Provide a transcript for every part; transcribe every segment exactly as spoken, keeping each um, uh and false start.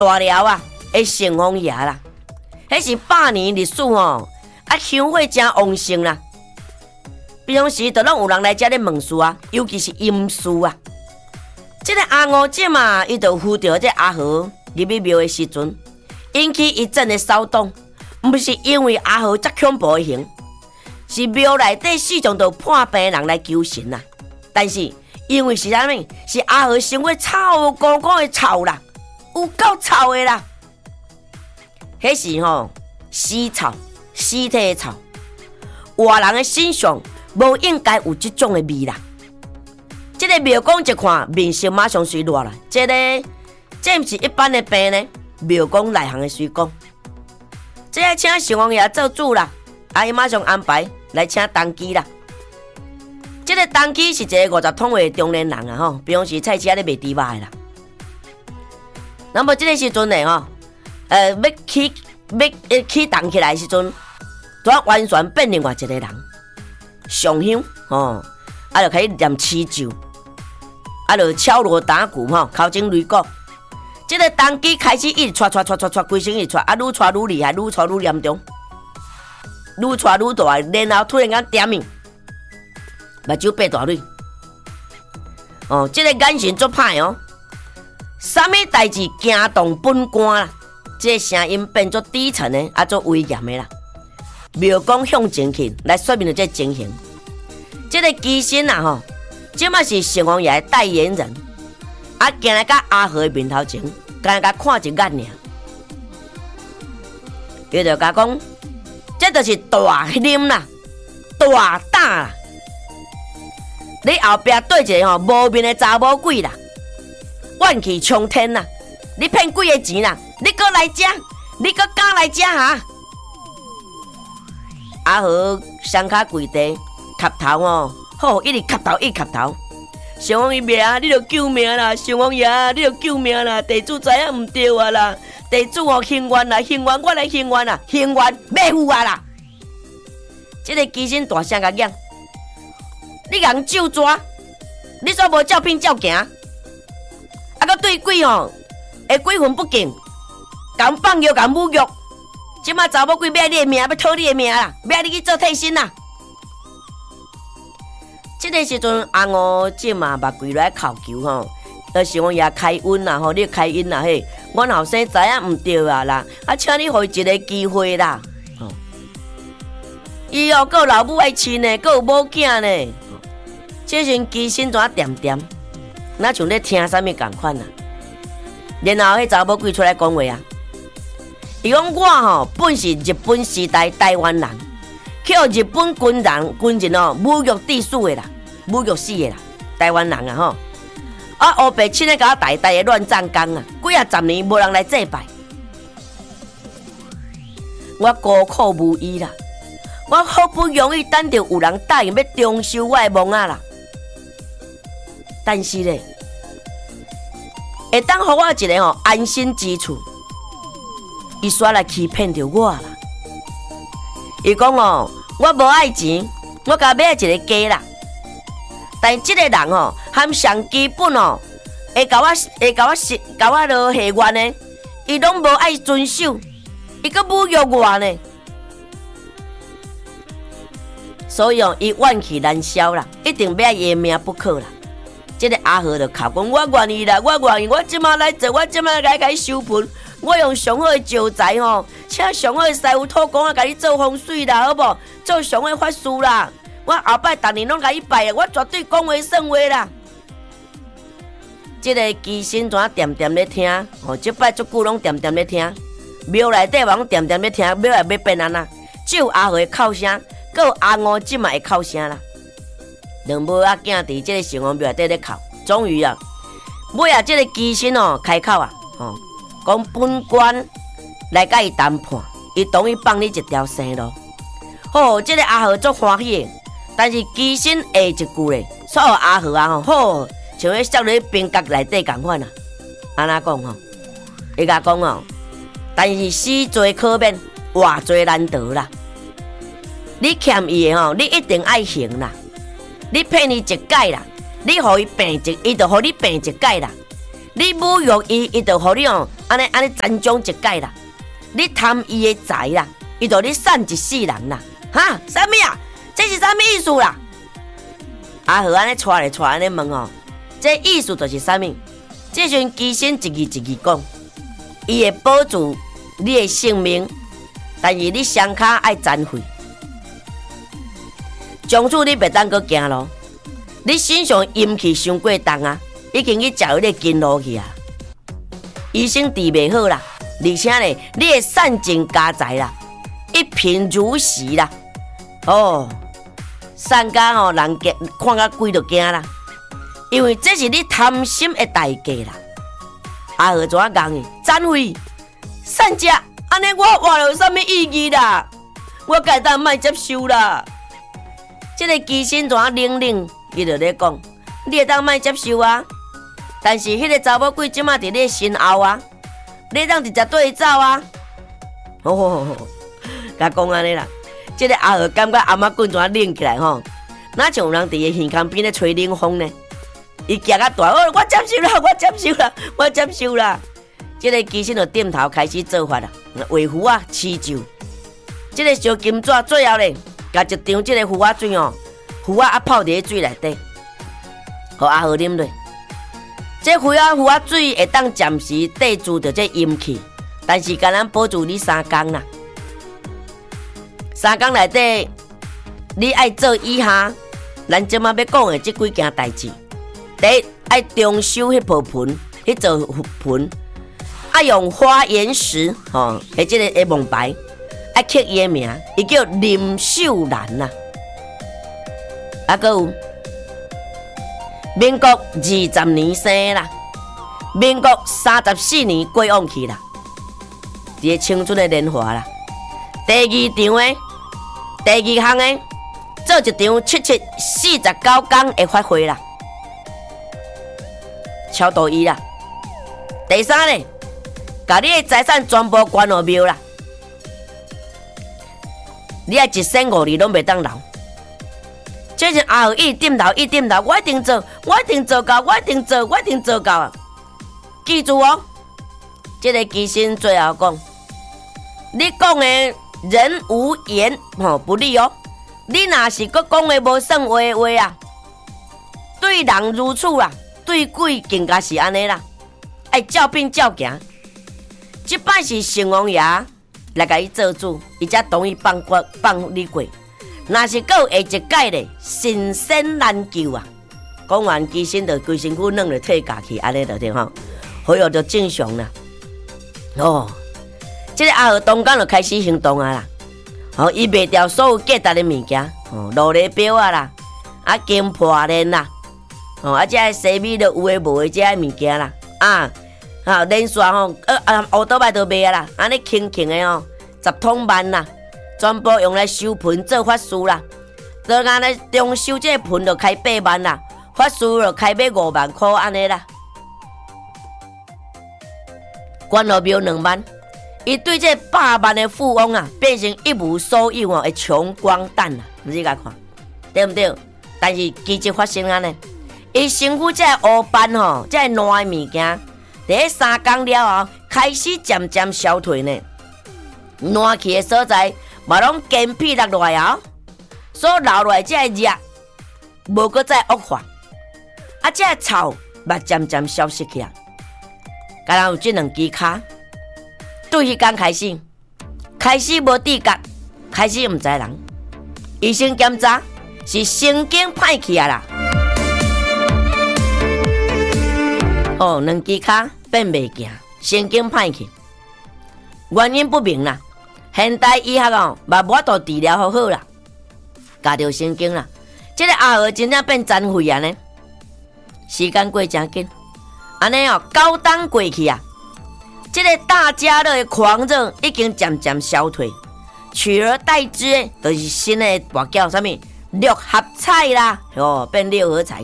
大寮啊的城隍爷啦，迄是百年历史吼，啊香火真旺盛啦。平常时都拢有人来遮咧问事啊，尤其是阴事啊。这个阿五姐嘛，伊就扶着这阿和入去庙的时阵，引起一阵的骚动。不是因为阿和遮恐怖的行，是庙内底四种都破病的人来求神啦。但是因为是啥物？是阿和生活臭高高的臭啦，有够臭的啦。迄是吼死臭、尸体的臭，活人的身上无应该有这种的味啦。这个庙公一看，面色马上水落来。这个这不是一般的病呢，庙公内行的水讲。这要请城隍爷做主啦，啊伊马上安排来请当机啦。这个当机是一个五十桶的中年人啊吼，比方是菜市仔咧卖猪肉的啦。那么这个时阵呢吼，呃要起要起动起来的时阵，就完全变另外一个人，上香吼，啊就开始念祈咒，啊就敲锣打鼓吼，口前擂鼓。这个当机开始一直窜窜窜窜窜，规身一直窜，啊，愈窜愈厉害，愈窜愈严重，愈窜愈大，然后突然间点名，目睭白大蕊，哦，这个眼神足歹哦，啥物代志惊动本官啦？这个声音变作低沉的，啊，作威严的啦。庙公向前去来说明了这情形。这个机身啊吼，即嘛是城隍爷的代言人。啊，行来甲阿和的面头前，干甲看一眼尔，伊就甲讲，这就是大啉啦，大打啦。你后壁对一个吼无面的查某鬼啦，怨气冲天啦！你骗几个钱啦？你搁来遮？你搁敢来遮哈？阿和双脚跪地，磕头哦，好，一直磕头，一直磕头。城隍爷啊，你着救命啦！城隍爷啊，你着救命啦！地主知影唔对啊啦！地主哦，行冤啦，行冤，我来行冤啦，行冤要付啊啦！这个机身大声甲讲，你人手抓，你煞无照片照行，啊，佮对鬼吼，会鬼魂不敬，敢放药，敢侮辱，即马查某鬼要你的命，要讨你的命啦，要你去做替身啦！这个时阵，阿五姐嘛目跪来哭求吼，呃，城隍爷开恩啦吼，你开恩啦嘿，阮后生知影唔对啊啦，啊，请你互一个机会啦。吼、哦，伊哦，有老母爱亲呢，有某囝呢。这阵机身怎点点，哪像咧听啥物共款啊？然后迄查某鬼出来讲话啊，伊讲我吼本是日本时代台湾人。去予日本军人军人哦侮辱致死的啦，侮辱死的啦，台湾人啊吼！啊，黑白亲咧甲我代代的乱战工啊，几啊十年无人来祭拜，我孤苦无依啦，我好不容易等到有人答应要重修我的墓啊啦，但是咧，会当互我一个吼安心之处，伊煞来欺骗着我啦。伊讲哦，我无爱钱，我甲买一个家啦。但即个人哦，含上基本哦，会甲我会甲我甲我落下愿呢，伊拢无爱遵守，伊阁侮辱我呢。所以哦，伊怨气难消啦，一定要伊的命不可啦。即、这个阿和就哭讲，我愿意啦，我愿意，我即马来做，我即马来甲伊收盆。我用上好的招财吼，请上好的师傅土公啊，甲你做风水啦，好无？做上好的法事啦。我后摆逐年拢甲伊拜，我绝对讲话算话啦。这个机身怎点点咧听？哦，这摆足久拢点点咧听。庙内底嘛拢点点咧听，庙内要变安那？只有阿和的哭声，佮有阿五即嘛的哭声啦。两母仔囝伫这个城隍庙内底咧哭，终于啊，尾啊，这个机身哦开口啊，哦。讲本官来甲伊谈判，伊同意放你一条生路。好，这个阿和足欢喜的，但是机身下一句咧，所有阿和啊吼，好像迄少年冰角内底共款啊。安那讲吼？伊甲讲哦，但是死罪可免，活罪难得啦。你欠伊的吼，你一定爱还啦。你骗伊一改啦，你互伊病一，伊就互你病一改啦。你侮辱伊，伊就互你哦。 安尼安尼残将一改啦，你贪伊的财啦，伊就你散一世人啦，哈？啥物啊？这是啥物意思啦？阿和安尼带来带安尼问哦，这意思就是啥物？这阵机身一字一字讲，伊会保住你的性命，但是你双脚爱残废，从此你别当搁行咯。你身上阴气伤过重啊，已经去食迄个金路去啊。医生治袂好啦，而且咧，你会散尽家财啦，一贫如洗啦。哦，散家吼，人家看甲鬼就惊啦，因为这是你贪心的代价啦。阿和怎啊讲的？残废、散家，安尼我活了有啥物意义啦？我该当莫接受啦。这个机身怎啊冷冷，伊就咧讲，你会当莫接受啊。但是迄个查某鬼即马伫你身后啊，你当直接对伊走啊。吼吼吼，甲讲安尼啦。这个阿和感觉阿妈棍怎啊冷起来吼，哪像有人伫伊耳孔边咧吹冷风呢？伊行啊大，哦，我接受啦，我接受啦，我接受啦。这个机身就点头开始做法啦，画符啊、刺咒。这个烧金纸最后咧，甲一张这个符啊水哦，符啊啊泡伫水内底，互阿和啉落。这符啊符啊水会当暂时抵住着这阴气，但是敢咱保住你三工啦。三工内底，你爱做以下咱即马要讲的这几件代志。第一，爱重修迄泡盆，迄做盆，爱用花岩石吼，迄即个下蒙牌，爱刻伊的名，伊叫林秀兰呐。啊，搁有民国二十年生啦，民国三十四年过往去啦，伫个青春的年华啦。第二场的，第二项的，做一场七七四十九天的发挥啦。超度伊啦。第三咧，甲你的财产全部捐落庙啦。你爱一生五年拢袂当留。这是阿和一点头一点头，我一定做，我一定做到，我一定做，我一定做到啊！记住哦，这个机身最后讲，你讲的人无言吼不利哦。你若是搁讲的无算话的话啊，对人如此啦。对鬼更加是安尼啦，爱照兵照行。即摆是城隍爷来甲伊做主，伊才同意放过放你过。若是够下一届咧，神仙难救啊！讲完机身就规身躯软了退下去，安尼就对吼，恢复就正常啦。哦，这个阿和当间就开始行动啊啦。哦，伊卖掉所有价值的物件，哦，落礼表啊啦，啊金破链啦。哦，啊，这西米都有诶无诶，这物件啦，啊，啊，连续吼，呃啊，乌倒摆都卖啊啦，安尼轻轻诶吼，十通万啦，全部用来收盆做法事啦，就安尼中收这个盆就开八万啦，法事就开买五万块安尼啦，关落庙两万，伊对这百万的富翁啊，变成一无所有哦，会穷光蛋啦，你甲看，对不对？但是奇迹发生安尼。伊身躯这乌斑吼，这烂的物件，第三工了后，开始渐渐消退呢。烂去的所在，嘛拢坚皮落来后，所留落来这热，无搁再恶化，啊，这草嘛渐渐消失去啊。敢若有这两支骹，对迄天开始，开始无知觉，开始毋知人。医生检查是神经歹去啊啦。哦，两支骹变袂行，神经歹去，原因不明啦。现代医学哦，嘛无法度治疗好好啦，夹着神经啦。这个阿和真正变残废啊呢，时间过真紧，安尼哦，九冬过去啊，这个大家乐的狂热已经渐渐消退，取而代之的就是新的大叫啥物六合彩啦，哦，变六合彩。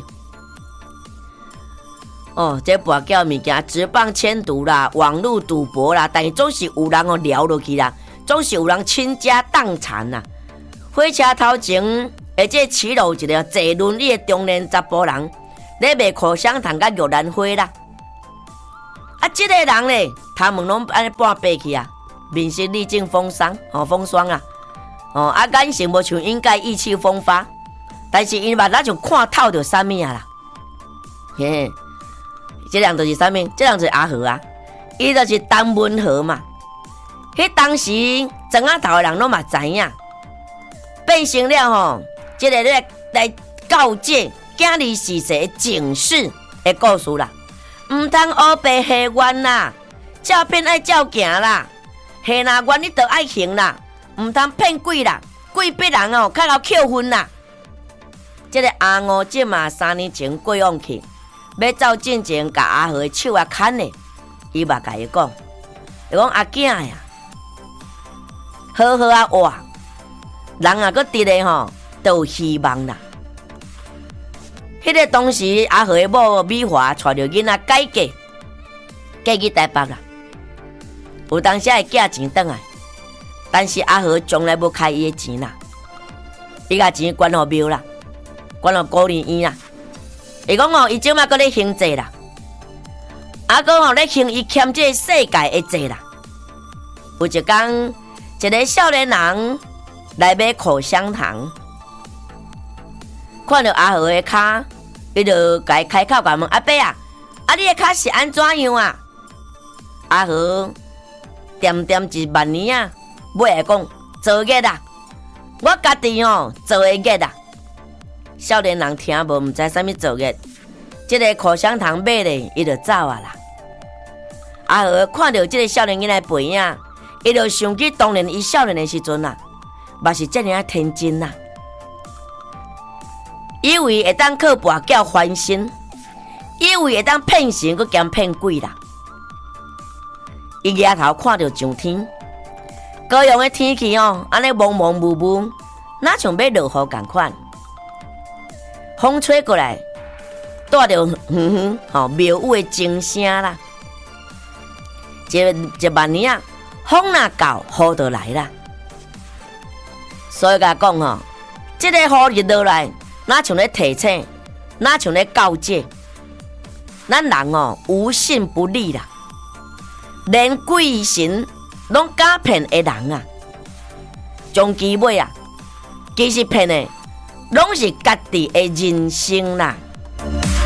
哦，这跋筊物件，纸棒签赌啦，网络赌博啦，但是总是有人哦聊落去啦，总是有人倾家荡产啦。火车头前，而且骑路一个坐轮椅的中年查甫人，咧卖口香糖甲玉兰花啦。 啊，这个人咧，头毛拢安尼半白去啊，面色历尽风霜，哦，风霜啊，哦，啊，眼神无像应该意气风发，但是因目仔就看透着啥物啊啦，嘿嘿，这人就是啥物？这人就是阿和啊，伊就是陈文和嘛。迄当时庄仔头的人拢嘛知影，变成了吼，这个咧来告诫今日时势的警示的故事啦。唔通黑白黑冤啦，照片爱照行啦，黑哪冤你就爱行啦，唔通骗鬼啦，鬼逼人哦，较够扣分啦。这个阿五即嘛三年前过往去，要走进前，甲阿和的手啊牵咧，伊嘛甲伊讲，伊讲阿囝呀，好好啊活，人啊搁伫咧吼，都有希望啦。迄个当时阿和的某美华带着囡仔改嫁，嫁去台北啦。有当时会寄钱转来，但是阿和从来无开伊的钱啦，伊甲钱捐互庙啦，捐互孤儿院啦。伊讲哦，伊即马搁咧行济啦，阿哥吼咧行伊欠这个世界的济啦。有一天，一个少年人来买口香糖，看到阿和的骹。伊就甲伊开口甲问阿伯啊，啊你的脚是安怎样啊？阿和点点一万年啊，尾来讲做月啦，我家己哦做的月啦。少年人听无，毋知啥物做月，即个口香糖买咧，伊就走啊啦。阿和看到即个少年囡仔背影，伊就想起当年伊少年的时阵啊，嘛是遮尔啊天真啊。以为会当靠跋筊翻身，以为会当骗神，佮兼骗鬼啦。伊抬头看到上天，高阳的天气哦，安尼蒙蒙雾雾，哪像要落雨共款。风吹过来，带着哼哼吼庙宇的钟声啦。一一万年啊，风若到，雨就来啦。所以甲讲吼，这个雨日落来。哪像咧提醒，哪像咧告诫，咱人哦无信不立啦，连鬼神拢假骗的人啊，终其尾啊，其实骗的拢是家己的人生啦。